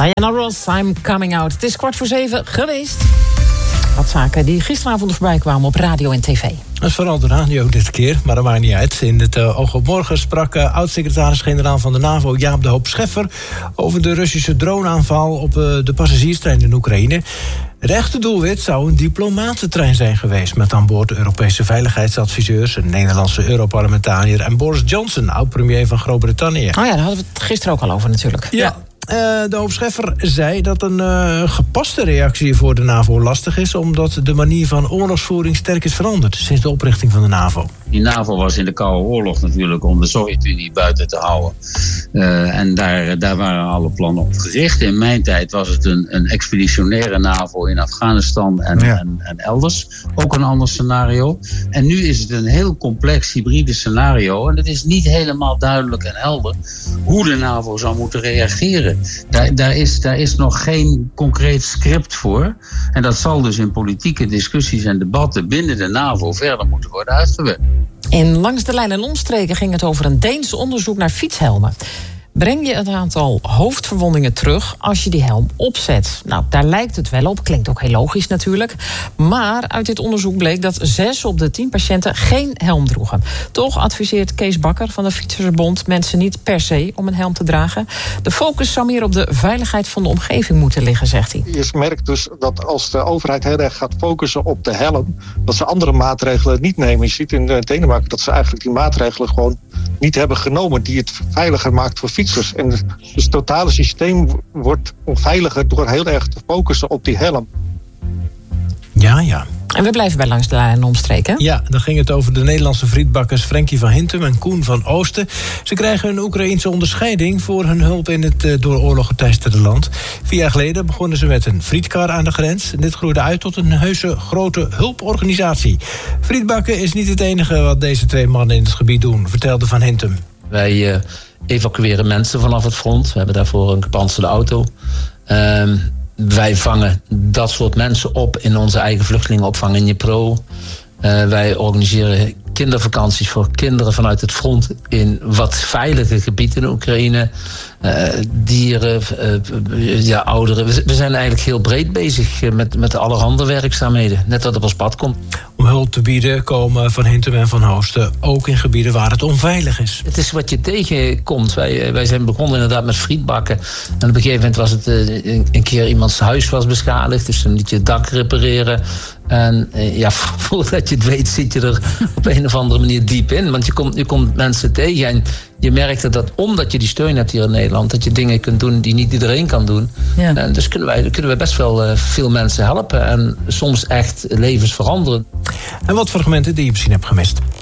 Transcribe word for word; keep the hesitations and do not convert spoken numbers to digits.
Diana Ross, I'm coming out. Het is kwart voor zeven geweest. Wat zaken die gisteravond voorbij kwamen op radio en tv. Dat is vooral de radio dit keer, maar dat maakt niet uit. In het uh, Oog op Morgen sprak uh, oud-secretaris-generaal van de NAVO Jaap de Hoop Scheffer over de Russische droneaanval op uh, de passagierstrein in Oekraïne. Het echte doelwit zou een diplomatentrein zijn geweest met aan boord Europese veiligheidsadviseurs, een Nederlandse Europarlementariër en Boris Johnson, oud-premier van Groot-Brittannië. Oh ja, daar hadden we het gisteren ook al over natuurlijk. Ja. ja. Uh, de Hoop Scheffer zei dat een uh, gepaste reactie voor de NAVO lastig is, omdat de manier van oorlogsvoering sterk is veranderd sinds de oprichting van de NAVO. Die NAVO was in de Koude Oorlog natuurlijk om de Sovjet-Unie buiten te houden. Uh, en daar, daar waren alle plannen op gericht. In mijn tijd was het een, een expeditionaire NAVO in Afghanistan en, ja. en, en elders. Ook een ander scenario. En nu is het een heel complex hybride scenario. En het is niet helemaal duidelijk en helder hoe de NAVO zou moeten reageren. Daar, daar, is, daar is nog geen concreet script voor. En dat zal dus in politieke discussies en debatten binnen de NAVO verder moeten worden uitgewerkt. In Langs de Lijn en Omstreken ging het over een Deens onderzoek naar fietshelmen. Breng je het aantal hoofdverwondingen terug als je die helm opzet? Nou, daar lijkt het wel op. Klinkt ook heel logisch natuurlijk. Maar uit dit onderzoek bleek dat zes op de tien patiënten geen helm droegen. Toch adviseert Kees Bakker van de Fietsersbond mensen niet per se om een helm te dragen. De focus zou meer op de veiligheid van de omgeving moeten liggen, zegt hij. Je merkt dus dat als de overheid heel erg gaat focussen op de helm, dat ze andere maatregelen niet nemen. Je ziet in Denemarken dat ze eigenlijk die maatregelen gewoon niet hebben genomen die het veiliger maakt voor fietsers. En dus het totale systeem wordt onveiliger door heel erg te focussen op die helm. Ja, ja. En we blijven bij Langs de Lijn en Omstreken. Ja, dan ging het over de Nederlandse frietbakkers Frenkie van Hintem en Koen van Oosten. Ze krijgen een Oekraïense onderscheiding voor hun hulp in het uh, door oorlog geteisterde land. Vier jaar geleden begonnen ze met een frietkar aan de grens. En dit groeide uit tot een heuse grote hulporganisatie. Frietbakken is niet het enige wat deze twee mannen in het gebied doen, vertelde Van Hintem. Wij uh, evacueren mensen vanaf het front. We hebben daarvoor een gepantserde auto. Uh, wij vangen dat soort mensen op in onze eigen vluchtelingenopvang in Dnipro. Uh, wij organiseren kindervakanties voor kinderen vanuit het front in wat veilige gebieden in Oekraïne. Uh, dieren, uh, ja, ouderen. We, we zijn eigenlijk heel breed bezig met, met allerhande werkzaamheden. Net wat op ons pad komt. Om hulp te bieden komen Van Hintem en Van Oosten ook in gebieden waar het onveilig is. Het is wat je tegenkomt. Wij, wij zijn begonnen inderdaad met frietbakken. En op een gegeven moment was het uh, een keer iemands huis was beschadigd. Dus dan liet je het dak repareren. En uh, ja, voordat je het weet zit je er op een of andere manier diep in. Want je komt, je komt mensen tegen en je merkt dat omdat je die steun hebt hier in Nederland, dat je dingen kunt doen die niet iedereen kan doen. Ja. En dus kunnen wij, kunnen wij best wel uh, veel mensen helpen en soms echt levens veranderen. En wat fragmenten die je misschien hebt gemist.